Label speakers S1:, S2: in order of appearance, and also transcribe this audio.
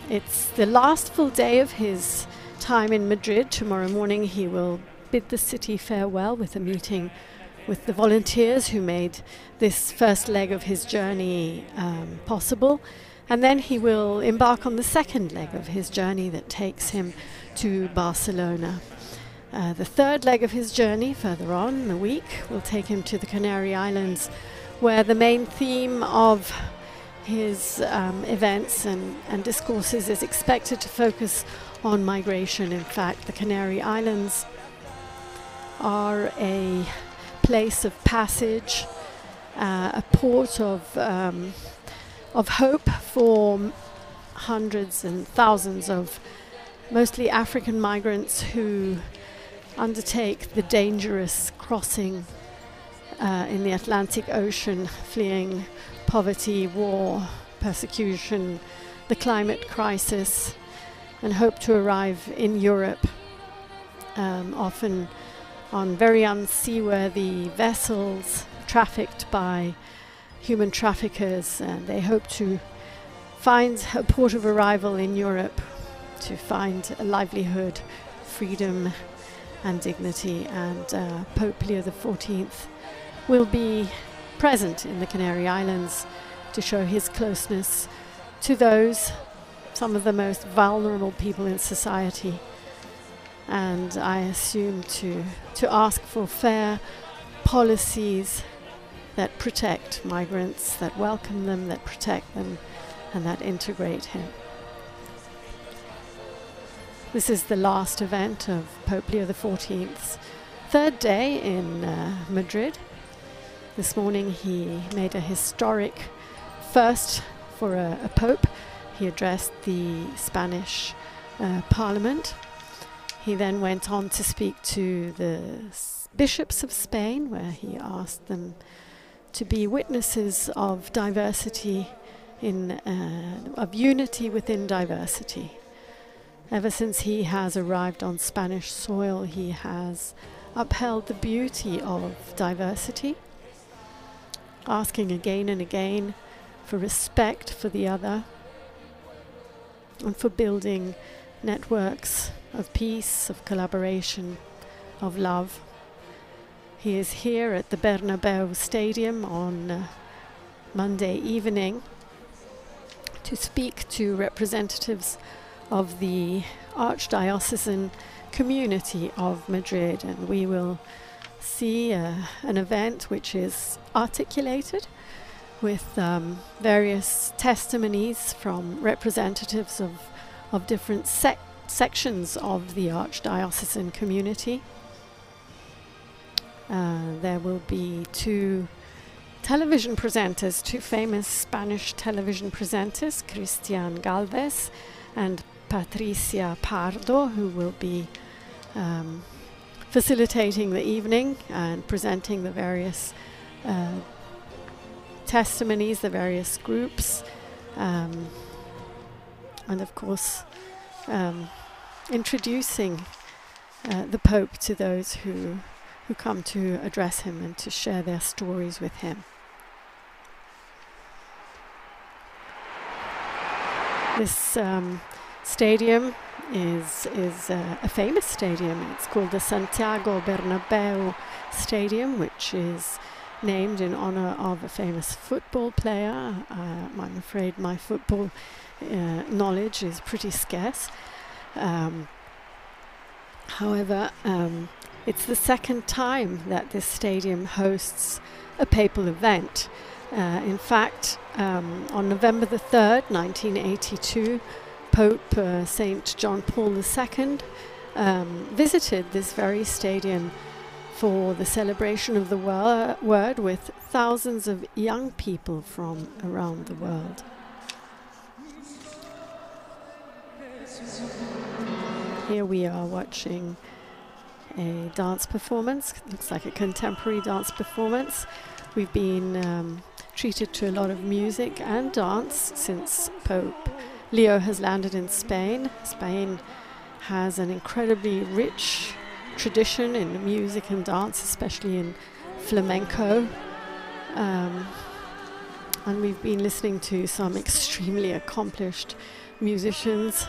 S1: It's the last full day of his time in Madrid. Tomorrow morning he will bid the city farewell with a meeting with the volunteers who made this first leg of his journey possible. And then he will embark on the second leg of his journey that takes him to Barcelona. The third leg of his journey, further on in the week, will take him to the Canary Islands, where the main theme of his events and discourses is expected to focus on migration. In fact, the Canary Islands are a place of passage, a port of hope for hundreds and thousands of mostly African migrants who undertake the dangerous crossing in the Atlantic Ocean, fleeing poverty, war, persecution, the climate crisis, and hope to arrive in Europe, often on very unseaworthy vessels trafficked by human traffickers. And they hope to find a port of arrival in Europe, to find a livelihood, freedom and dignity. And Pope Leo XIV will be present in the Canary Islands to show his closeness to those, some of the most vulnerable people in society, and I assume to ask for fair policies that protect migrants, that welcome them, that protect them, and that integrate him. This is the last event of Pope Leo XIV's third day in Madrid. This morning he made a historic first for a pope. He addressed the Spanish Parliament. He then went on to speak to the bishops of Spain, where he asked them to be witnesses of diversity, of unity within diversity. Ever since he has arrived on Spanish soil, he has upheld the beauty of diversity, asking again and again for respect for the other and for building networks of peace, of collaboration, of love. He is here at the Bernabeu Stadium on Monday evening to speak to representatives of the Archdiocesan community of Madrid, and we will see an event which is articulated with various testimonies from representatives of different sections of the Archdiocesan community. There will be two television presenters, two famous Spanish television presenters, Cristian Galvez and Patricia Pardo, who will be facilitating the evening and presenting the various testimonies, the various groups, and of course introducing the Pope to those who come to address him and to share their stories with him. This stadium is a famous stadium. It's called the Santiago Bernabeu Stadium, which is named in honor of a famous football player. I'm afraid my football knowledge is pretty scarce. However, it's the second time that this stadium hosts a papal event. In fact, on November the 3rd, 1982, Pope St. John Paul II visited this very stadium for the celebration of the Word with thousands of young people from around the world. Here we are watching a dance performance. Looks like a contemporary dance performance. We've been treated to a lot of music and dance since Pope Leo has landed in Spain. Spain has an incredibly rich tradition in music and dance, especially in flamenco. And we've been listening to some extremely accomplished musicians